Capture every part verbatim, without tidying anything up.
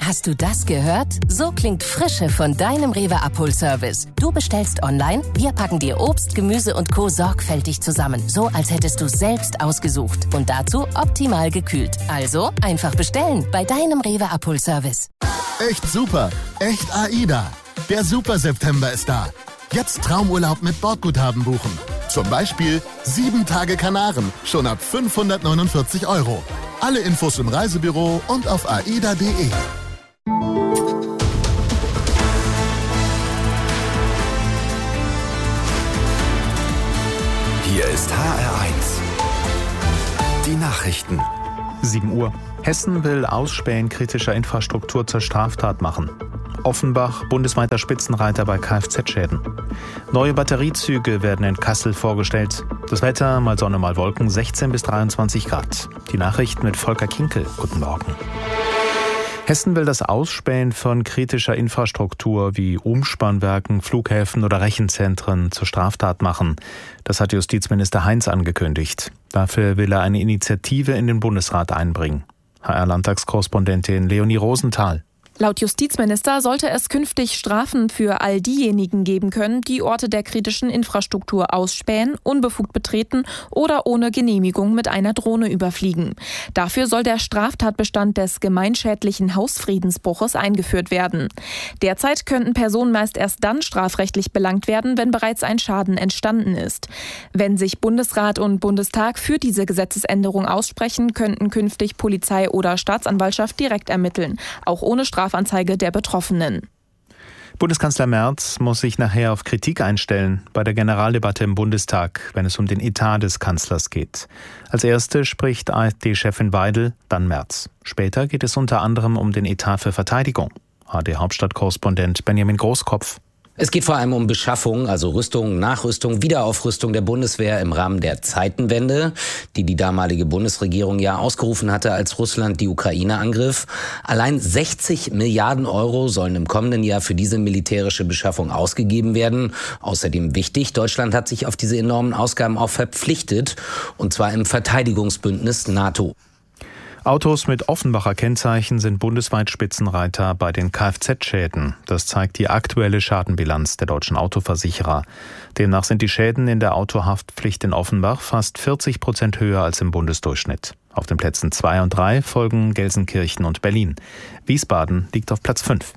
Hast du das gehört? So klingt Frische von deinem Rewe Abholservice. Du bestellst online, wir packen dir Obst, Gemüse und Co. sorgfältig zusammen. So, als hättest du selbst ausgesucht. Und dazu optimal gekühlt. Also einfach bestellen bei deinem Rewe Abholservice. Echt super. Echt AIDA. Der Super September ist da. Jetzt Traumurlaub mit Bordguthaben buchen. Zum Beispiel sieben Tage Kanaren, schon ab fünfhundertneunundvierzig Euro. Alle Infos im Reisebüro und auf aida punkt de. Hier ist H R eins. Die Nachrichten. sieben Uhr. Hessen will Ausspähen kritischer Infrastruktur zur Straftat machen. Offenbach, bundesweiter Spitzenreiter bei Kfz-Schäden. Neue Batteriezüge werden in Kassel vorgestellt. Das Wetter, mal Sonne, mal Wolken, sechzehn bis dreiundzwanzig Grad. Die Nachrichten mit Volker Kinkel. Guten Morgen. Hessen will das Ausspähen von kritischer Infrastruktur wie Umspannwerken, Flughäfen oder Rechenzentren zur Straftat machen. Das hat Justizminister Heinz angekündigt. Dafür will er eine Initiative in den Bundesrat einbringen. H R-Landtagskorrespondentin Leonie Rosenthal. Laut Justizminister sollte es künftig Strafen für all diejenigen geben können, die Orte der kritischen Infrastruktur ausspähen, unbefugt betreten oder ohne Genehmigung mit einer Drohne überfliegen. Dafür soll der Straftatbestand des gemeinschädlichen Hausfriedensbruches eingeführt werden. Derzeit könnten Personen meist erst dann strafrechtlich belangt werden, wenn bereits ein Schaden entstanden ist. Wenn sich Bundesrat und Bundestag für diese Gesetzesänderung aussprechen, könnten künftig Polizei oder Staatsanwaltschaft direkt ermitteln, auch ohne Strafanzeige der Betroffenen. Bundeskanzler Merz muss sich nachher auf Kritik einstellen bei der Generaldebatte im Bundestag, wenn es um den Etat des Kanzlers geht. Als erste spricht AfD-Chefin Weidel, dann Merz. Später geht es unter anderem um den Etat für Verteidigung. A R D-Hauptstadtkorrespondent Benjamin Großkopf. Es geht vor allem um Beschaffung, also Rüstung, Nachrüstung, Wiederaufrüstung der Bundeswehr im Rahmen der Zeitenwende, die die damalige Bundesregierung ja ausgerufen hatte, als Russland die Ukraine angriff. Allein sechzig Milliarden Euro sollen im kommenden Jahr für diese militärische Beschaffung ausgegeben werden. Außerdem wichtig, Deutschland hat sich auf diese enormen Ausgaben auch verpflichtet, und zwar im Verteidigungsbündnis NATO. Autos mit Offenbacher Kennzeichen sind bundesweit Spitzenreiter bei den Kfz-Schäden. Das zeigt die aktuelle Schadenbilanz der deutschen Autoversicherer. Demnach sind die Schäden in der Autohaftpflicht in Offenbach fast vierzig Prozent höher als im Bundesdurchschnitt. Auf den Plätzen zwei und drei folgen Gelsenkirchen und Berlin. Wiesbaden liegt auf Platz fünf.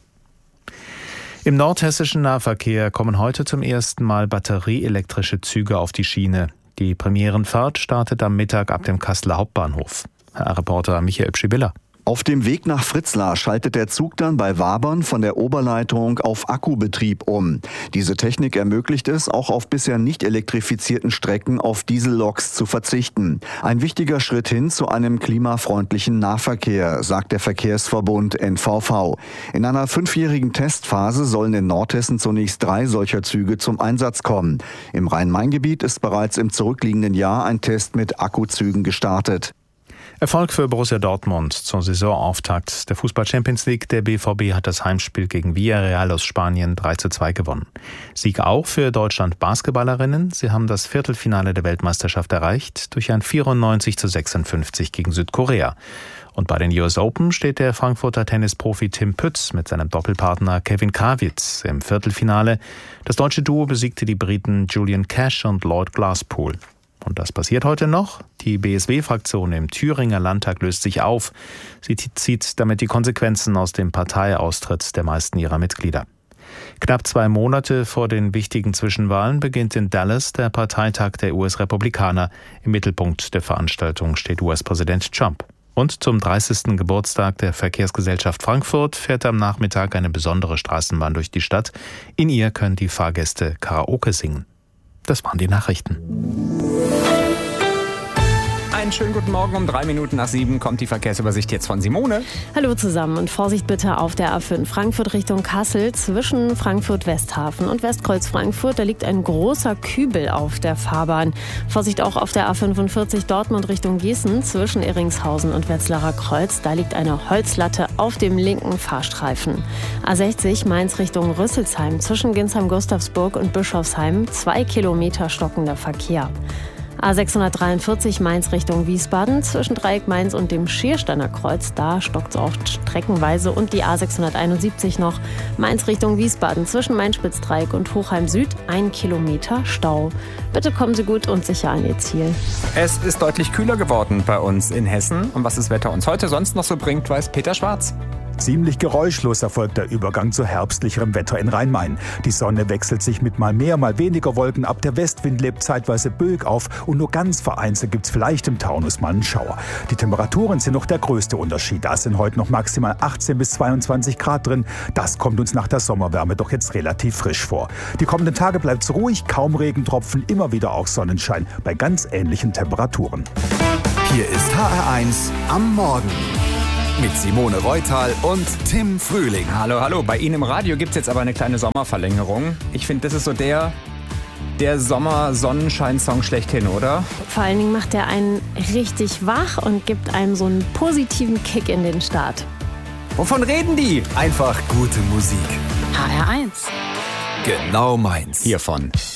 Im nordhessischen Nahverkehr kommen heute zum ersten Mal batterieelektrische Züge auf die Schiene. Die Premierenfahrt startet am Mittag ab dem Kasseler Hauptbahnhof. Herr R-Reporter Michael Pschibilla. Auf dem Weg nach Fritzlar schaltet der Zug dann bei Wabern von der Oberleitung auf Akkubetrieb um. Diese Technik ermöglicht es, auch auf bisher nicht elektrifizierten Strecken auf Dieselloks zu verzichten. Ein wichtiger Schritt hin zu einem klimafreundlichen Nahverkehr, sagt der Verkehrsverbund N V V. In einer fünfjährigen Testphase sollen in Nordhessen zunächst drei solcher Züge zum Einsatz kommen. Im Rhein-Main-Gebiet ist bereits im zurückliegenden Jahr ein Test mit Akkuzügen gestartet. Erfolg für Borussia Dortmund zur Saisonauftakt der Fußball-Champions League. Der B V B hat das Heimspiel gegen Villarreal aus Spanien drei zu zwei gewonnen. Sieg auch für Deutschland-Basketballerinnen. Sie haben das Viertelfinale der Weltmeisterschaft erreicht durch ein vierundneunzig zu sechsundfünfzig gegen Südkorea. Und bei den U S Open steht der Frankfurter Tennisprofi Tim Pütz mit seinem Doppelpartner Kevin Krawitz im Viertelfinale. Das deutsche Duo besiegte die Briten Julian Cash und Lloyd Glasspool. Und das passiert heute noch. Die B S W-Fraktion im Thüringer Landtag löst sich auf. Sie zieht damit die Konsequenzen aus dem Parteiaustritt der meisten ihrer Mitglieder. Knapp zwei Monate vor den wichtigen Zwischenwahlen beginnt in Dallas der Parteitag der U S-Republikaner. Im Mittelpunkt der Veranstaltung steht U S-Präsident Trump. Und zum dreißigsten Geburtstag der Verkehrsgesellschaft Frankfurt fährt am Nachmittag eine besondere Straßenbahn durch die Stadt. In ihr können die Fahrgäste Karaoke singen. Das waren die Nachrichten. Einen schönen guten Morgen. Um drei Minuten nach sieben kommt die Verkehrsübersicht jetzt von Simone. Hallo zusammen und Vorsicht bitte auf der A fünf Frankfurt Richtung Kassel zwischen Frankfurt-Westhafen und Westkreuz-Frankfurt. Da liegt ein großer Kübel auf der Fahrbahn. Vorsicht auch auf der A fünfundvierzig Dortmund Richtung Gießen zwischen Ehringshausen und Wetzlarer Kreuz. Da liegt eine Holzlatte auf dem linken Fahrstreifen. A sechzig Mainz Richtung Rüsselsheim zwischen Ginsheim-Gustavsburg und Bischofsheim. Zwei Kilometer stockender Verkehr. A sechshundertdreiundvierzig Mainz Richtung Wiesbaden zwischen Dreieck Mainz und dem Schiersteiner Kreuz. Da stockt es auch streckenweise. Und die A sechshunderteinundsiebzig noch Mainz Richtung Wiesbaden zwischen Main-Spitz-Dreieck und Hochheim Süd. Ein Kilometer Stau. Bitte kommen Sie gut und sicher an Ihr Ziel. Es ist deutlich kühler geworden bei uns in Hessen. Und was das Wetter uns heute sonst noch so bringt, weiß Peter Schwarz. Ziemlich geräuschlos erfolgt der Übergang zu herbstlicherem Wetter in Rhein-Main. Die Sonne wechselt sich mit mal mehr, mal weniger Wolken ab. Der Westwind lebt zeitweise böig auf und nur ganz vereinzelt gibt's vielleicht im Taunus mal einen Schauer. Die Temperaturen sind noch der größte Unterschied. Da sind heute noch maximal achtzehn bis zweiundzwanzig Grad drin. Das kommt uns nach der Sommerwärme doch jetzt relativ frisch vor. Die kommenden Tage bleibt's ruhig, kaum Regentropfen, immer wieder auch Sonnenschein bei ganz ähnlichen Temperaturen. Hier ist H R eins am Morgen. Mit Simone Reutal und Tim Frühling. Hallo, hallo. Bei Ihnen im Radio gibt es jetzt aber eine kleine Sommerverlängerung. Ich finde, das ist so der, der Sommer-Sonnenschein-Song schlechthin, oder? Vor allen Dingen macht er einen richtig wach und gibt einem so einen positiven Kick in den Start. Wovon reden die? Einfach gute Musik. H R eins. Genau meins. Hiervon.